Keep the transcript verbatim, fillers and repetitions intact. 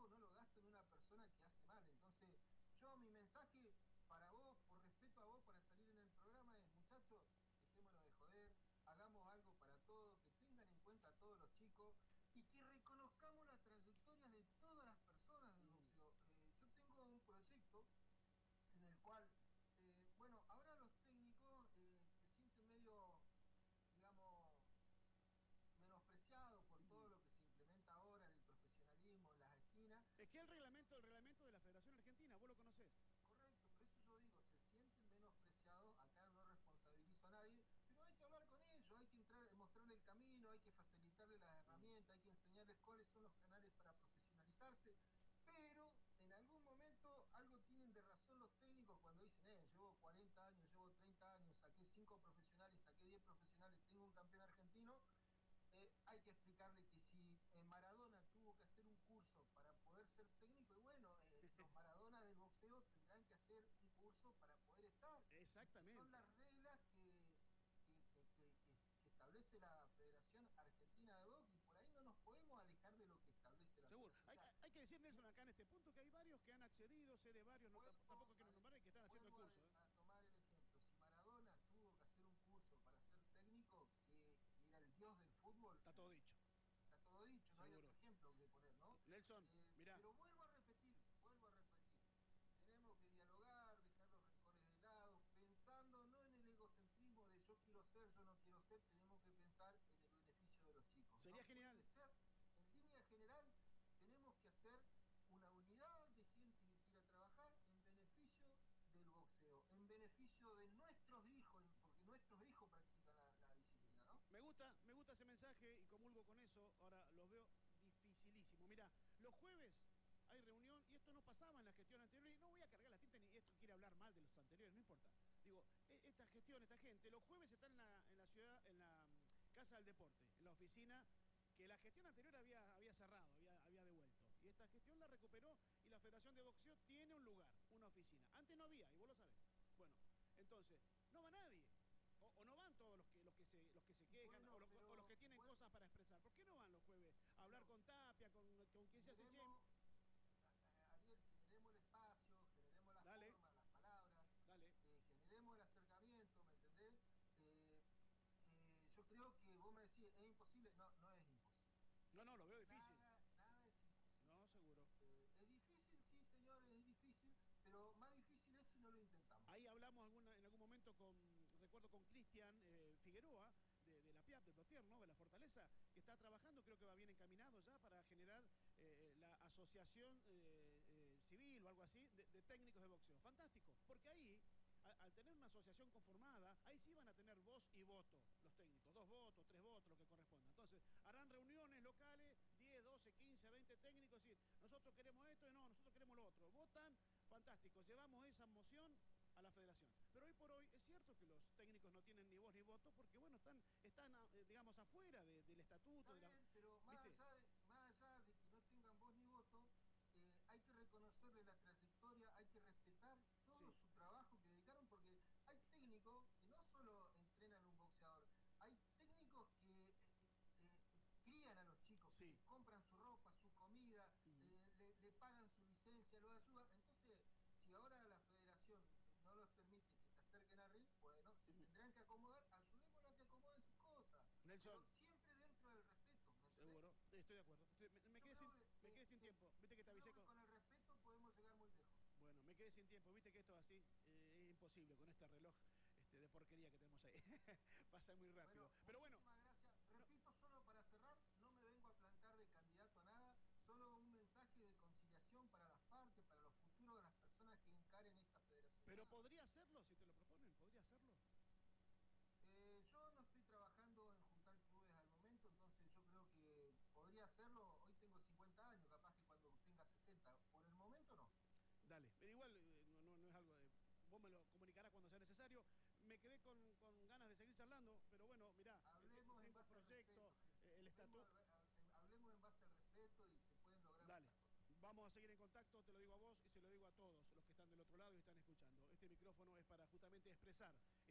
hago no lo gasto en una persona que hace mal. Entonces, yo mi mensaje para vos, por respeto a vos, para salir en el programa es, muchachos, dejémonos de joder, hagamos algo para todos, que tengan en cuenta a todos los chicos y que reconozcamos las trayectorias de todas las personas del boxeo. Eh, yo tengo un proyecto en el cual, eh, bueno, ahora los técnicos eh, se sienten medio, digamos, menospreciados por todo lo que se implementa ahora en el profesionalismo, en las esquinas. Es que el reglamento, el reglamento de la Federación Argentina, vos lo conocés. Correcto, por eso yo digo, se sienten menospreciados, acá no responsabilizo a nadie, pero hay que hablar con ellos, hay que entrar, mostrarle el camino, hay que facilitarle las herramientas, hay que enseñarles cuáles son los canales para profesionalizarse, pero en algún momento algo tienen de razón los técnicos cuando dicen, eh, llevo cuarenta años, llevo treinta años, saqué cinco profesionales, saqué diez profesionales, tengo un campeón argentino. Eh, hay que explicarle que si eh, Maradona tuvo que hacer un curso para poder ser técnico, y bueno, eh, los Maradona del boxeo tendrán que hacer un curso para poder estar. Exactamente. Son las reglas que, que, que, que, que establece la Federación Argentina de Box, y por ahí no nos podemos alejar de lo que establece la Seguro. Federación. Hay, hay que decir, Nelson, acá en este punto que hay varios que han accedido, sé de varios, no, tampoco quiero nombrar, que están haciendo el curso. A, ¿eh? a tomar el ejemplo, si Maradona tuvo que hacer un curso para ser técnico, que, que era el dios del fútbol, está todo dicho. Está todo dicho, Seguro. No hay otro ejemplo que poner, ¿no? Nelson, eh, mirá. Pero vuelvo a repetir, vuelvo a repetir. Tenemos que dialogar, dejar los rencores de lado, pensando no en el egocentrismo de yo quiero ser, yo no quiero ser, tenemos que pensar en el beneficio de los chicos. Sería no genial. Ser, en línea general, tenemos que hacer una unidad de gente que quiera trabajar en beneficio del boxeo, en beneficio de nuestros hijos, porque nuestros hijos practican la, la disciplina, ¿no? Me gusta, me gusta ese mensaje y comulgo con eso. Ahora los veo dificilísimo. Mira, los jueves hay reunión y esto no pasaba en la gestión anterior y no voy a cargar la tinta ni esto quiere hablar mal de los anteriores, no importa. Digo, esta gestión, esta gente, los jueves están en la, en la ciudad, en la Casa del Deporte, en la oficina que la gestión anterior había, había cerrado, había, había devuelto. Y esta gestión la recuperó y la Federación de Boxeo tiene un lugar, una oficina. Antes no había, y vos lo sabés. Bueno, entonces, no va nadie. O, o no van todos los que los que se los que se quejan, bueno, o, lo, pero, o los que tienen bueno, cosas para expresar. ¿Por qué no van los jueves a hablar bueno, con Tapia, con, con quien se hace Che? Ariel, generemos el espacio, generemos las Dale. formas, las palabras, Dale. Eh, generemos el acercamiento, ¿me entendés? Eh, eh, yo creo que vos me decís, ¿es imposible? No, no es imposible. No, no, lo veo difícil. Nada, nada es imposible. No, seguro. Eh, es difícil, sí, señores, es difícil, pero más difícil es si no lo intentamos. Ahí hablamos alguna, en algún momento con, recuerdo con Cristian eh, Figueroa, de, de la P I A P, de Plotier, ¿no? De la Fortaleza, que está trabajando, creo que va bien encaminado ya para generar eh, la asociación eh, eh, civil o algo así de, de técnicos de boxeo. Fantástico, porque ahí, a, al tener una asociación conformada, ahí sí van a tener voz y voto los técnicos, dos votos, tres votos, lo que corresponda. Entonces, harán reuniones locales, diez, doce, quince, veinte técnicos, y nosotros queremos esto y no, nosotros queremos lo otro. Votan, fantástico, llevamos esa moción a la federación. Pero hoy por hoy es cierto que los técnicos no tienen ni voz ni voto porque, bueno, están, están eh, digamos, afuera de, del estatuto. Está bien, de la, pero más allá, de, más allá de que no tengan voz ni voto, eh, hay que reconocerle la trayectoria, hay que respetar todo sí. su trabajo que dedicaron, porque hay técnicos que no solo entrenan un boxeador, hay técnicos que eh, eh, crían a los chicos, sí. que compran su ropa, su comida, uh-huh. eh, le, le pagan su licencia, lo ayudan. Entonces, si ahora la federación no los permite que se acerquen a Ring, bueno, se uh-huh. tendrán que acomodar, ayudémoslos a que acomoden sus cosas. Nelson. Pero siempre dentro del respeto. Seguro, estoy de acuerdo. Estoy, me, me, quedé sin, que, me quedé sin tiempo. Viste que te avisé con... con el respeto podemos llegar muy lejos. Bueno, me quedé sin tiempo. Viste que esto así eh, es imposible con este reloj este, de porquería que tenemos ahí. Pasa muy rápido. Bueno, pero bueno. Gracias. Repito, no. solo para cerrar, no me vengo a plantar de candidato a nada. Solo un mensaje de conciliación para las partes, para los futuros de las personas que encaren esta federación. Pero podría hacerlo, si te lo proponen, podría hacerlo. Eh, yo no estoy trabajando en juntar clubes al momento, entonces yo creo que podría hacerlo. Hoy tengo cincuenta años, capaz que cuando tenga sesenta. Por el momento no. Dale, pero igual eh, no, no, no es algo de... Vos me lo comunicarás cuando sea necesario. Me quedé con, con ganas de seguir charlando, pero bueno, mirá, hablemos tengo en proyecto, respeto, el estatuto... Hablemos en base al respeto y se pueden lograr... Dale. Vamos a seguir en contacto, te lo digo a vos y se lo digo a todos los que están del otro lado y están escuchando. Este micrófono es para justamente expresar